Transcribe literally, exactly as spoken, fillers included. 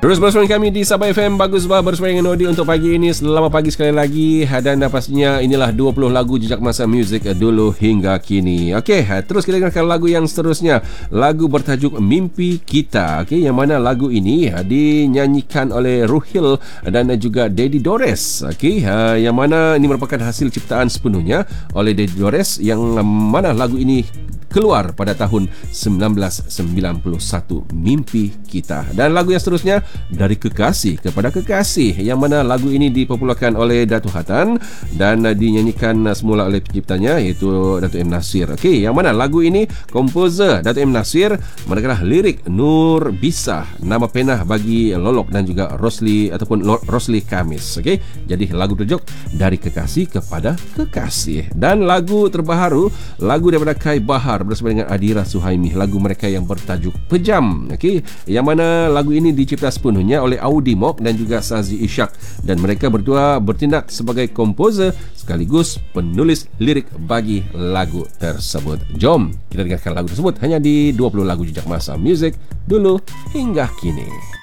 Terus bersama kami di Sabah F M Bagus Bah bersama dengan Nodi untuk pagi ini. Selamat pagi sekali lagi. Dan pastinya inilah dua puluh lagu jejak masa muzik dulu hingga kini. Okey, terus kita dengarkan lagu yang seterusnya. Lagu bertajuk Mimpi Kita. Okey, yang mana lagu ini dinyanyikan oleh Ruhil dan juga Daddy Dores. Okey, yang mana ini merupakan hasil ciptaan sepenuhnya oleh Daddy Dores, yang mana lagu ini keluar pada tahun sembilan belas sembilan puluh satu. Mimpi Kita. Dan lagu yang seterusnya Dari Kekasih Kepada Kekasih, yang mana lagu ini dipopularkan oleh Datuk Hatan dan dinyanyikan semula oleh penciptanya iaitu Datuk M. Nasir. Okey, yang mana lagu ini komposer Datuk M. Nasir, manakala lirik Nur Bisah, nama penah bagi Lolok dan juga Rosli ataupun Rosli Kamis. Okey, jadi lagu bertajuk Dari Kekasih Kepada Kekasih. Dan lagu terbaru, lagu daripada Kai Bahar bersama dengan Adira Suhaimi, lagu mereka yang bertajuk Pejam. Okey, yang mana lagu ini dicipta sepenuhnya oleh Audi Mok dan juga Sazi Ishak, dan mereka berdua bertindak sebagai komposer sekaligus penulis lirik bagi lagu tersebut. Jom kita dengarkan lagu tersebut hanya di dua puluh lagu jejak masa muzik dulu hingga kini.